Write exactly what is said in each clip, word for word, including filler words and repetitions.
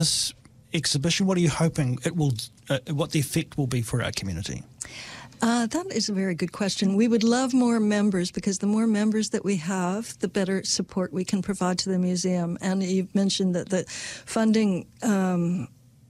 this exhibition? What are you hoping it will, uh, what the effect will be for our community? Uh, that is a very good question. We would love more members, because the more members that we have, the better support we can provide to the museum. And you've mentioned that the funding um,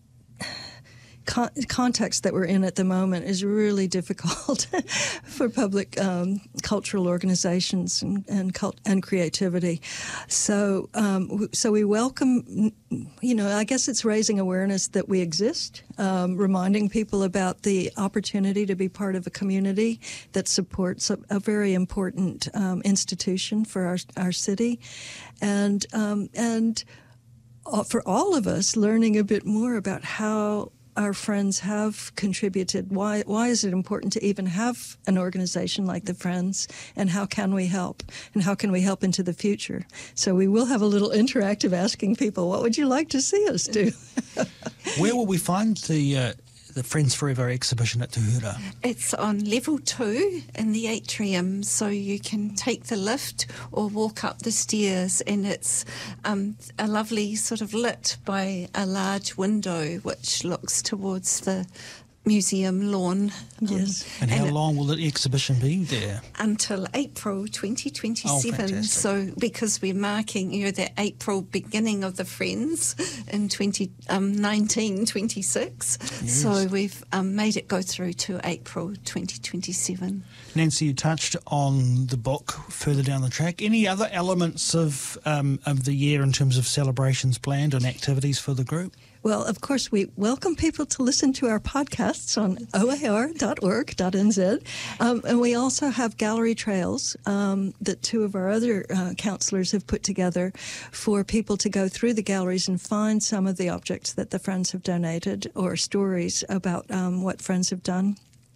con- context that we're in at the moment is really difficult for public um, cultural organizations and and, cult- and creativity. So, um, w- so we welcome. You know, I guess it's raising awareness that we exist, um, reminding people about the opportunity to be part of a community that supports a, a very important um, institution for our our city, and um, and for all of us, learning a bit more about how our friends have contributed. Why why is it important to even have an organization like the Friends, and how can we help, and how can we help into the future? So we will have a little interactive asking people, what would you like to see us do? Where will we find the uh, the Friends Forever exhibition at Te Hura? It's on level two in the atrium, so you can take the lift or walk up the stairs, and it's um, a lovely sort of lit by a large window which looks towards the museum lawn. Yes. And how it- long will the exhibition be there? Until April twenty twenty-seven. Oh, fantastic. So because we're marking, you know, the April beginning of the Friends in twenty nineteen twenty-six. Yes. So we've um, made it go through to April twenty twenty-seven. Nancy, you touched on the book further down the track. Any other elements of um, of the year in terms of celebrations planned and activities for the group? Well, of course, we welcome people to listen to our podcasts on o a r dot org dot n z. Um, and we also have gallery trails um, that two of our other uh, councillors have put together for people to go through the galleries and find some of the objects that the Friends have donated, or stories about um, what Friends have done.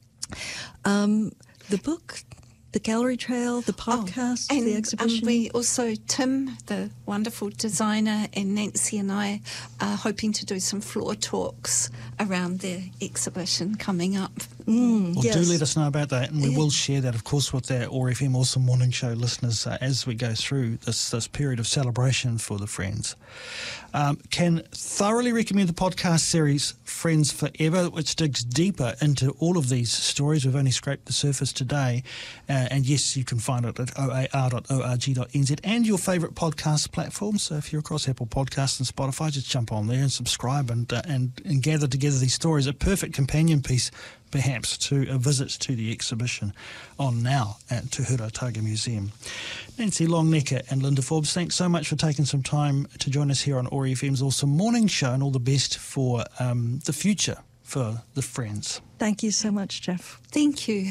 Um, the book, the gallery trail, the podcast, oh, and, the exhibition. Um, we also, Tim, the wonderful designer, and Nancy and I are hoping to do some floor talks around the exhibition coming up. Mm, Well, yes. do let us know about that, and we Yeah. will share that, of course, with our O A R F M Awesome Morning Show listeners uh, as we go through this, this period of celebration for the Friends. Um, can thoroughly recommend the podcast series Friends Forever, which digs deeper into all of these stories. We've only scraped the surface today. Uh, and yes, you can find it at o a r dot org dot n z and your favourite podcast platform. So if you're across Apple Podcasts and Spotify, just jump on there and subscribe and, uh, and, and gather together these stories. A perfect companion piece, perhaps, to a visit to the exhibition on now at Te Hura Otago Museum. Nancy Longnecker and Linda Forbes, thanks so much for taking some time to join us here on O A R F M's Awesome Morning Show, and all the best for um, the future for the Friends. Thank you so much, Jeff. Thank you.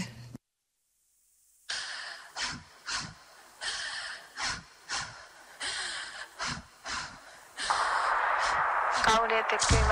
Kaore te kui